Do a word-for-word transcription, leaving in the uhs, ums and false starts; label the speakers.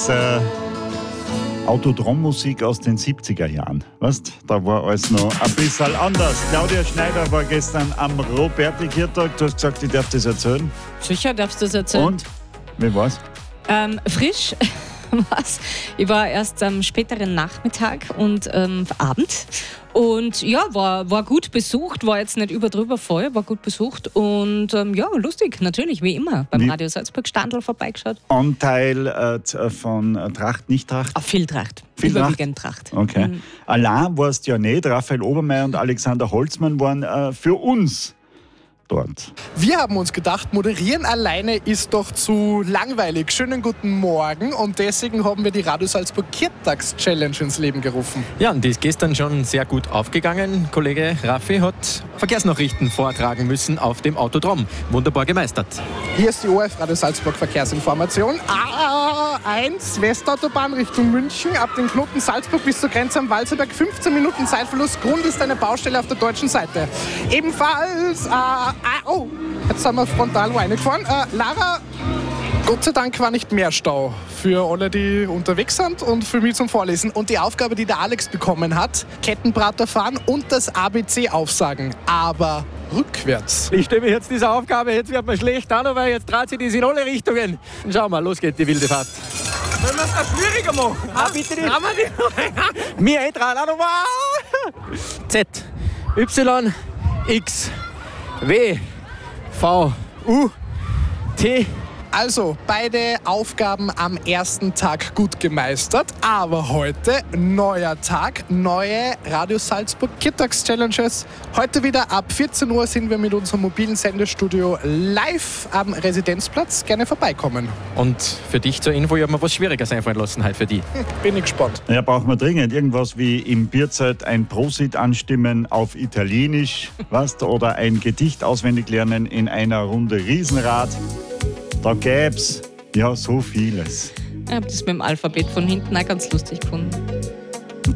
Speaker 1: ist äh, Autodrom-Musik aus den siebziger Jahren. Weißt, da war alles noch ein bisschen anders. Claudia Schneider war gestern am Roberti-Kirtag. Du hast gesagt, ich darf das erzählen.
Speaker 2: Sicher darfst du das erzählen.
Speaker 1: Und? Wie war's?
Speaker 2: Ähm, frisch. Was? Ich war erst am späteren Nachmittag und ähm, Abend und ja, war, war gut besucht, war jetzt nicht überdrüber voll, war gut besucht und ähm, ja, lustig, natürlich, wie immer, beim
Speaker 1: Wie?
Speaker 2: Radio Salzburg Standl vorbeigeschaut.
Speaker 1: Anteil äh, von äh, Tracht, nicht Tracht?
Speaker 2: Auf viel Tracht,
Speaker 1: Viel
Speaker 2: überwiegend Tracht.
Speaker 1: Okay.
Speaker 2: Mhm.
Speaker 1: Allein warst du ja nicht. Raphael Obermeier und Alexander Holzmann waren äh, für uns dort.
Speaker 3: Wir haben uns gedacht, moderieren alleine ist doch zu langweilig. Schönen guten Morgen und deswegen haben wir die Radio Salzburg Kirtags-Challenge ins Leben gerufen.
Speaker 4: Ja, und die ist gestern schon sehr gut aufgegangen. Kollege Raffi hat Verkehrsnachrichten vortragen müssen auf dem Autodrom. Wunderbar gemeistert.
Speaker 3: Hier ist die O F Radio Salzburg Verkehrsinformation. A eins Westautobahn Richtung München, ab den Knoten Salzburg bis zur Grenze am Walzerberg. fünfzehn Minuten Zeitverlust. Grund ist eine Baustelle auf der deutschen Seite. Ebenfalls, äh, ah, oh, jetzt sind wir frontal reingefahren. Äh, Lara, Gott sei Dank war nicht mehr Stau für alle, die unterwegs sind und für mich zum Vorlesen. Und die Aufgabe, die der Alex bekommen hat, Kettenbrater fahren und das A B C aufsagen. Aber rückwärts.
Speaker 4: Ich stelle mir jetzt diese Aufgabe, jetzt wird mir schlecht an, weil jetzt dreht sich das in alle Richtungen. Schau mal, los geht die wilde Fahrt.
Speaker 5: Wollen wir es da schwieriger machen?
Speaker 4: Ah, bitte nicht. Mir eintragen, auch nochmal. Z, Y, X, W, V, U, T.
Speaker 3: Also, beide Aufgaben am ersten Tag gut gemeistert, aber heute neuer Tag, neue Radio Salzburg Kirtags-Challenges. Heute wieder ab vierzehn Uhr sind wir mit unserem mobilen Sendestudio live am Residenzplatz. Gerne vorbeikommen.
Speaker 4: Und für dich zur Info, ich habe mir was Schwieriges einfallen lassen heute für die.
Speaker 3: Bin ich gespannt.
Speaker 1: Ja, brauchen wir dringend irgendwas wie im Bierzeit ein Prosit anstimmen auf Italienisch, weißt, oder ein Gedicht auswendig lernen in einer Runde Riesenrad. Da gäb's ja so vieles.
Speaker 2: Ich habe das mit dem Alphabet von hinten auch ganz lustig gefunden.